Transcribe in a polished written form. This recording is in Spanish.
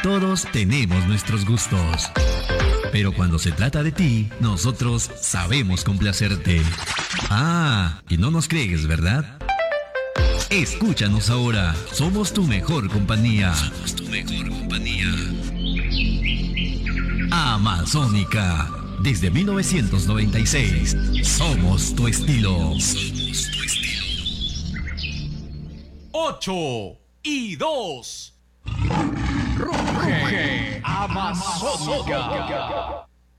Todos tenemos nuestros gustos. Pero cuando se trata de ti, nosotros sabemos complacerte. Ah, y no nos crees, ¿verdad? Escúchanos ahora. Somos tu mejor compañía. Somos tu mejor compañía. Amazónica. Desde 1996. Somos tu estilo. Somos tu estilo. 8 y 2. Ruge Amazónica.